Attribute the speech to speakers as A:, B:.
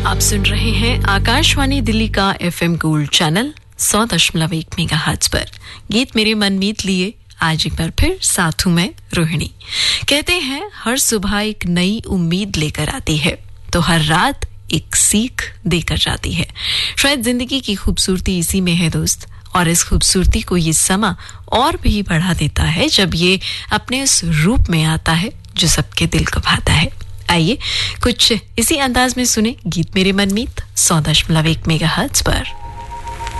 A: आप सुन रहे हैं आकाशवाणी दिल्ली का एफएम गोल्ड चैनल 100.1 मेगाहर्ट्ज पर। गीत मेरे मनमीत लिए आज एक बार फिर साथ हूं मैं रोहिणी। कहते हैं हर सुबह एक नई उम्मीद लेकर आती है तो हर रात एक सीख देकर जाती है। शायद जिंदगी की खूबसूरती इसी में है दोस्त, और इस खूबसूरती को ये समा और भी बढ़ा देता है जब ये अपने उस रूप में आता है जो सबके दिल को भाता है। आइए कुछ इसी अंदाज में सुने गीत मेरे मनमीत 100.1 मेगाहर्ट्ज पर।